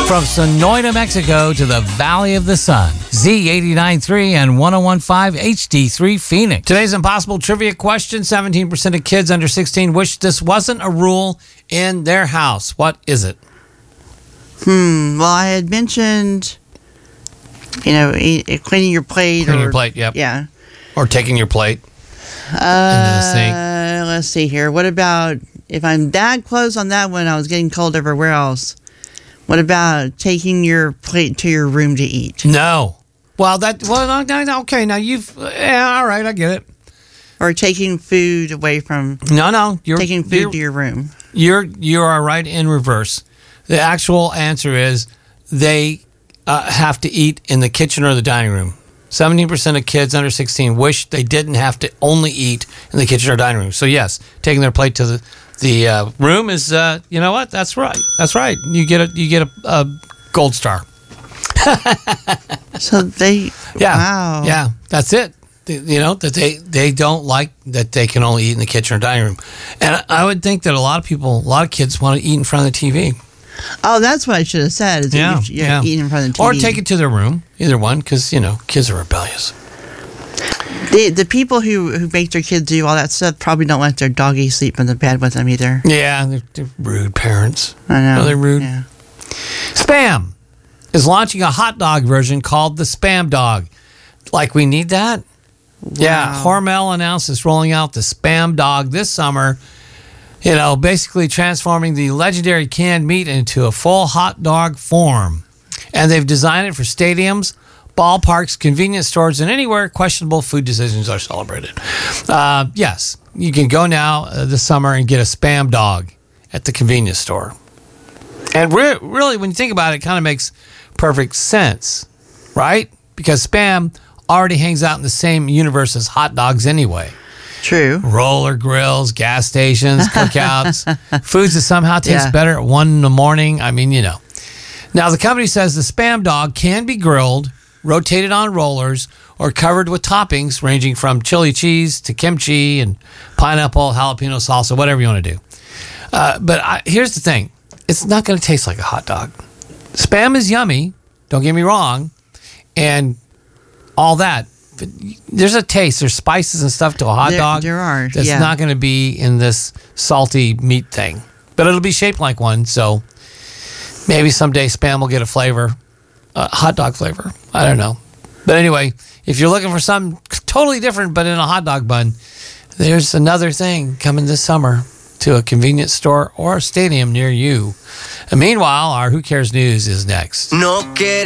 From Sonoita, Mexico to the Valley of the Sun. Z89.3 and 101.5 HD3 Phoenix. Today's impossible trivia question. 17% of kids under 16 wish this wasn't a rule in their house. What is it? Well, I had mentioned, cleaning your plate. Cleaning your plate, yep. Yeah. Or taking your plate into the sink. Let's see here. What about, if I'm that close on that one, I was getting cold everywhere else. What about taking your plate to your room to eat? No. Okay, now all right, I get it. Or taking food away from... No, taking food to your room. You are right in reverse. The actual answer is they have to eat in the kitchen or the dining room. 17% of kids under 16 wish they didn't have to only eat in the kitchen or dining room. So yes, taking their plate to the room is, you know what? That's right. That's right. You get a gold star. So they, wow. Yeah, that's it. That they don't like that they can only eat in the kitchen or dining room. And I would think that a lot of kids want to eat in front of the TV. Oh, that's what I should have said. Is eat in front of the TV. Or take it to their room, either one, because, kids are rebellious. The people who make their kids do all that stuff probably don't let their doggy sleep in the bed with them either. Yeah, they're rude parents. I know. They're rude. Yeah. Spam is launching a hot dog version called the Spam Dog. Like, we need that? Wow. Yeah, Hormel announced it's rolling out the Spam Dog this summer. Basically transforming the legendary canned meat into a full hot dog form. And they've designed it for stadiums, ballparks, convenience stores, and anywhere questionable food decisions are celebrated. Yes, you can go now this summer and get a Spam Dog at the convenience store. And really, when you think about it, it kind of makes perfect sense, right? Because Spam already hangs out in the same universe as hot dogs anyway. True. Roller grills, gas stations, cookouts, foods that somehow taste better at 1 in the morning. I mean, Now, the company says the Spam Dog can be grilled, rotated on rollers, or covered with toppings ranging from chili cheese to kimchi and pineapple, jalapeno salsa, whatever you want to do. But here's the thing. It's not going to taste like a hot dog. Spam is yummy, don't get me wrong, and all that. But there's a taste. There's spices and stuff to a hot dog. There are. That's not going to be in this salty meat thing. But it'll be shaped like one, so maybe someday Spam will get a flavor, hot dog flavor. I don't know. But anyway, if you're looking for something totally different but in a hot dog bun, there's another thing coming this summer to a convenience store or a stadium near you. And meanwhile, our Who Cares News is next. No